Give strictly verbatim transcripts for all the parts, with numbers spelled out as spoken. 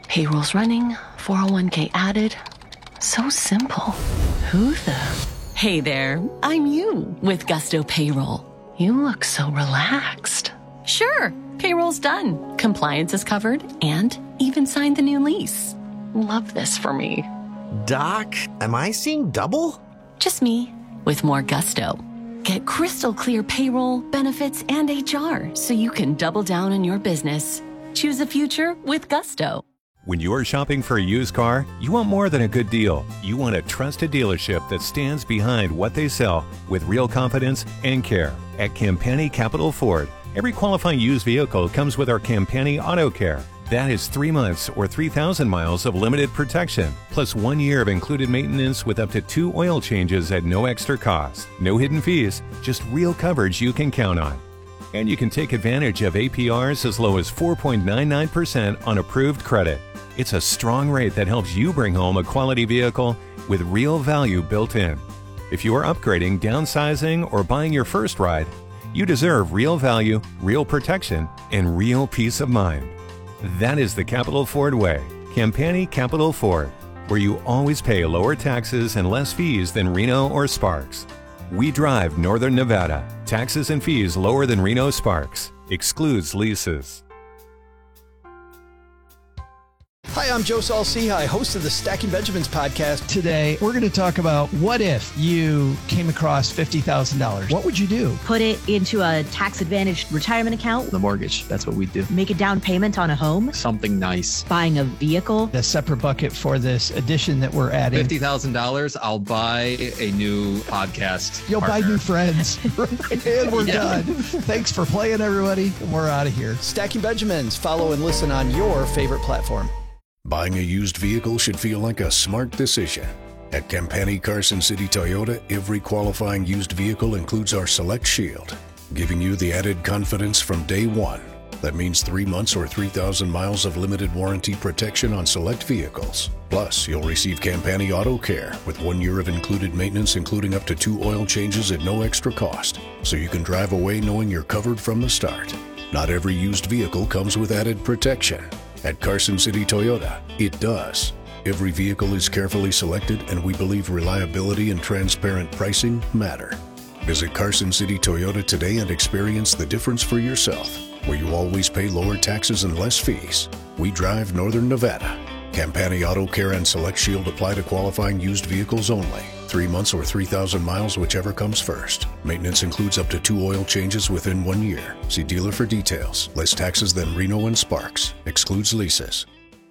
Payroll's running, four oh one k added. So simple. Who the... Hey there, I'm you with Gusto Payroll. You look so relaxed. Sure, payroll's done. Compliance is covered and even signed the new lease. Love this for me. Doc, am I seeing double? Just me with more gusto. Get crystal clear payroll, benefits, and H R so you can double down on your business. Choose a future with Gusto. When you're shopping for a used car, you want more than a good deal. You want a trusted dealership that stands behind what they sell with real confidence and care. At Campani Capital Ford, every qualifying used vehicle comes with our Campani Auto Care. That is three months or three thousand miles of limited protection, plus one year of included maintenance with up to two oil changes at no extra cost. No hidden fees, just real coverage you can count on. And you can take advantage of A P Rs as low as four point nine nine percent on approved credit. It's a strong rate that helps you bring home a quality vehicle with real value built in. If you are upgrading, downsizing, or buying your first ride, you deserve real value, real protection, and real peace of mind. That is the Capital Ford way. Campani Capital Ford, where you always pay lower taxes and less fees than Reno or Sparks. We drive Northern Nevada. Taxes and fees lower than Reno Sparks. Excludes leases. Hi, I'm Joe Saul-Sehy, host of the Stacking Benjamins podcast. Today, we're going to talk about what if you came across fifty thousand dollars? What would you do? Put it into a tax-advantaged retirement account. The mortgage, that's what we do. Make a down payment on a home. Something nice. Buying a vehicle. A separate bucket for this addition that we're adding. fifty thousand dollars, I'll buy a new podcast You'll partner. buy new friends. And we're Yeah. done. Thanks for playing, everybody. We're out of here. Stacking Benjamins. Follow and listen on your favorite platform. Buying a used vehicle should feel like a smart decision. At Campani Carson City Toyota, every qualifying used vehicle includes our Select Shield, giving you the added confidence from day one. That means three months or three thousand miles of limited warranty protection on select vehicles. Plus, you'll receive Campani Auto Care with one year of included maintenance, including up to two oil changes at no extra cost, so you can drive away knowing you're covered from the start. Not every used vehicle comes with added protection. At Carson City Toyota, it does. Every vehicle is carefully selected, and we believe reliability and transparent pricing matter. Visit Carson City Toyota today and experience the difference for yourself, where you always pay lower taxes and less fees. We drive Northern Nevada. Campani Auto Care and Select Shield apply to qualifying used vehicles only. Three months or three thousand miles, whichever comes first. Maintenance includes up to two oil changes within one year. See dealer for details. Less taxes than Reno and Sparks. Excludes leases.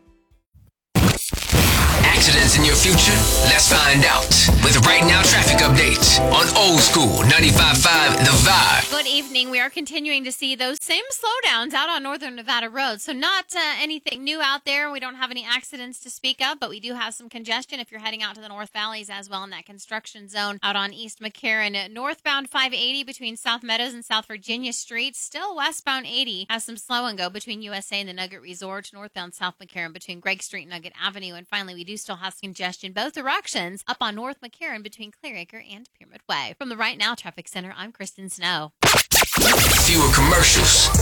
Accidents in your future? Let's find out with Right Now Traffic Update on Old School ninety-five point five The Vibe. Good evening. We are continuing to see those same slowdowns out on Northern Nevada roads. So not uh, anything new out there. We don't have any accidents to speak of, but we do have some congestion if you're heading out to the North Valleys as well in that construction zone out on East McCarran. Northbound five eighty between South Meadows and South Virginia Street. Still westbound eighty has some slow and go between U S A and the Nugget Resort. Northbound South McCarran between Gregg Street and Nugget Avenue. And finally, we do still have some congestion both directions up on North McCarran between Clearacre and Pyramid Way. From the Right Now Traffic Center, I'm Kristen Snow. Fewer commercials,